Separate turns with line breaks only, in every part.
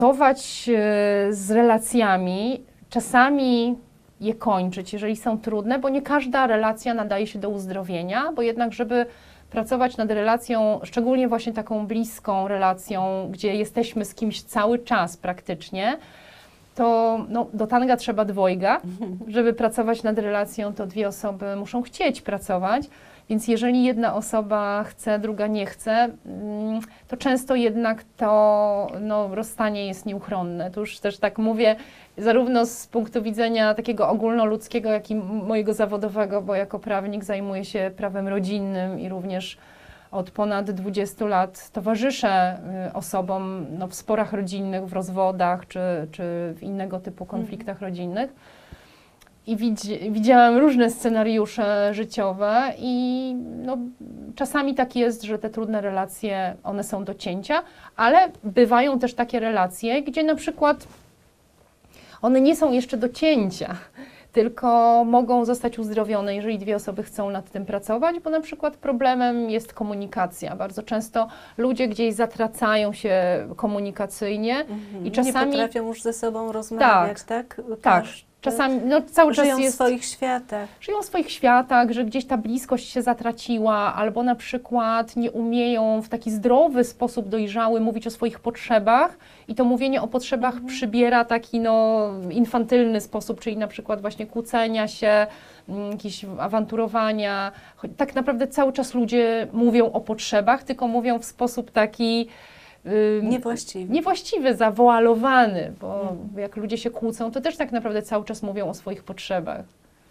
pracować z relacjami, czasami je kończyć, jeżeli są trudne, bo nie każda relacja nadaje się do uzdrowienia, bo jednak, żeby pracować nad relacją, szczególnie właśnie taką bliską relacją, gdzie jesteśmy z kimś cały czas praktycznie, to do tanga trzeba dwojga. Żeby pracować nad relacją, to dwie osoby muszą chcieć pracować, więc jeżeli jedna osoba chce, druga nie chce, to często jednak to rozstanie jest nieuchronne. To już też tak mówię, zarówno z punktu widzenia takiego ogólnoludzkiego, jak i mojego zawodowego, bo jako prawnik zajmuję się prawem rodzinnym i również od ponad 20 lat towarzyszę osobom w sporach rodzinnych, w rozwodach czy w innego typu konfliktach rodzinnych. I widziałam różne scenariusze życiowe i czasami tak jest, że te trudne relacje, one są do cięcia, ale bywają też takie relacje, gdzie na przykład one nie są jeszcze do cięcia, tylko mogą zostać uzdrowione, jeżeli dwie osoby chcą nad tym pracować, bo na przykład problemem jest komunikacja. Bardzo często ludzie gdzieś zatracają się komunikacyjnie i czasami...
Nie potrafią już ze sobą rozmawiać, tak?
Tak. Czasami cały czas
żyją w swoich światach.
Żyją w swoich światach, że gdzieś ta bliskość się zatraciła, albo na przykład nie umieją w taki zdrowy sposób dojrzały mówić o swoich potrzebach i to mówienie o potrzebach przybiera taki infantylny sposób, czyli na przykład właśnie kłócenia się, jakieś awanturowania. Tak naprawdę cały czas ludzie mówią o potrzebach, tylko mówią w sposób taki niewłaściwy, zawoalowany, bo jak ludzie się kłócą, to też tak naprawdę cały czas mówią o swoich potrzebach.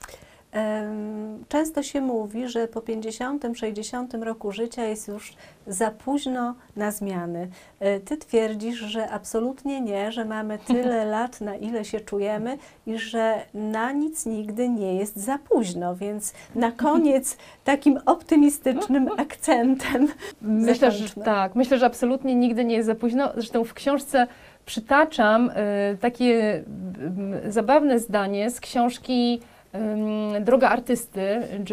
Często się mówi, że po 50, 60 roku życia jest już za późno na zmiany. Ty twierdzisz, że absolutnie nie, że mamy tyle lat, na ile się czujemy i że na nic nigdy nie jest za późno, więc na koniec takim optymistycznym akcentem
myślę, że tak. Myślę, że absolutnie nigdy nie jest za późno. Zresztą w książce przytaczam takie zabawne zdanie z książki Droga artysty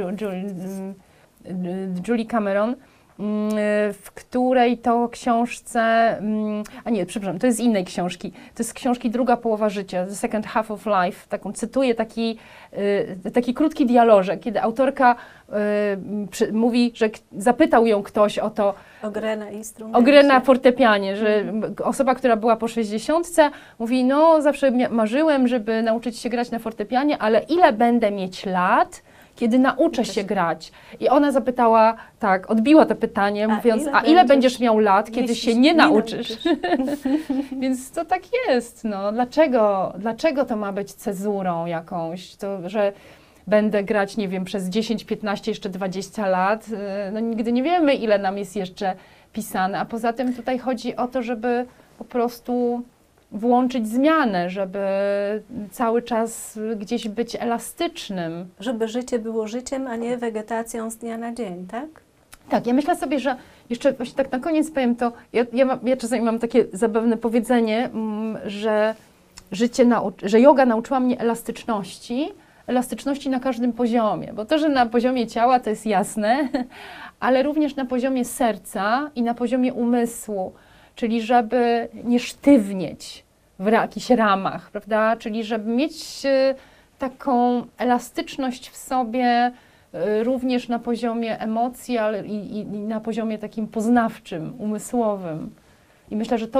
Julie Cameron, w której to książce, to jest z innej książki, to jest z książki Druga połowa życia, The Second Half of Life, taką cytuję taki krótki dialożek, kiedy autorka mówi, że zapytał ją ktoś o to, o grę na fortepianie, że osoba, która była po 60, mówi, zawsze marzyłem, żeby nauczyć się grać na fortepianie, ale ile będę mieć lat, kiedy nauczę się grać? I ona zapytała, odbiła to pytanie, mówiąc, a ile będziesz miał lat, kiedy się nie nauczysz? Więc to tak jest, Dlaczego to ma być cezurą jakąś? To, że będę grać, nie wiem, przez 10, 15, jeszcze 20 lat, nigdy nie wiemy, ile nam jest jeszcze pisane, a poza tym tutaj chodzi o to, żeby po prostu włączyć zmianę, żeby cały czas gdzieś być elastycznym.
Żeby życie było życiem, a nie wegetacją z dnia na dzień, tak?
Tak, ja myślę sobie, że jeszcze właśnie tak na koniec powiem to, ja czasami mam takie zabawne powiedzenie, że że joga nauczyła mnie elastyczności na każdym poziomie, bo to, że na poziomie ciała to jest jasne, ale również na poziomie serca i na poziomie umysłu, czyli żeby nie sztywnieć w jakichś ramach, prawda? Czyli żeby mieć taką elastyczność w sobie również na poziomie emocji, ale i na poziomie takim poznawczym, umysłowym. I myślę, że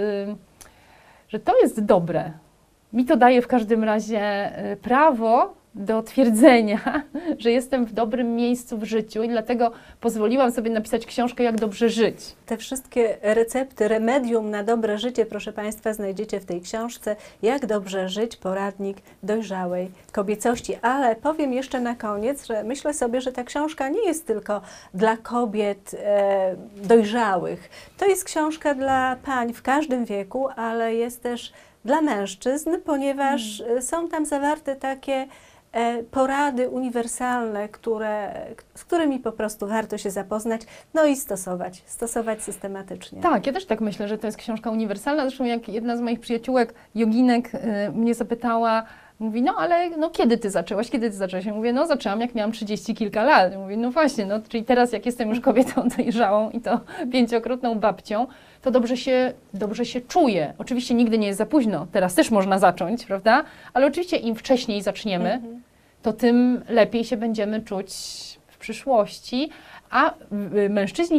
to jest dobre. Mi to daje w każdym razie prawo do twierdzenia, że jestem w dobrym miejscu w życiu i dlatego pozwoliłam sobie napisać książkę Jak dobrze żyć.
Te wszystkie recepty, remedium na dobre życie, proszę Państwa, znajdziecie w tej książce Jak dobrze żyć, poradnik dojrzałej kobiecości. Ale powiem jeszcze na koniec, że myślę sobie, że ta książka nie jest tylko dla kobiet dojrzałych. To jest książka dla pań w każdym wieku, ale jest też dla mężczyzn, ponieważ są tam zawarte takie porady uniwersalne, z którymi po prostu warto się zapoznać, i stosować systematycznie.
Tak, ja też tak myślę, że to jest książka uniwersalna. Zresztą jak jedna z moich przyjaciółek, joginek, mnie zapytała, Mówi, no ale no, kiedy ty zaczęłaś? Kiedy ty zaczęłaś? Ja mówię, no zaczęłam jak miałam 30 kilka lat. Mówi, no właśnie, no czyli teraz jak jestem już kobietą dojrzałą i to 5-krotną babcią, to dobrze się czuję. Oczywiście nigdy nie jest za późno, teraz też można zacząć, prawda? Ale oczywiście im wcześniej zaczniemy, to tym lepiej się będziemy czuć w przyszłości, a mężczyźni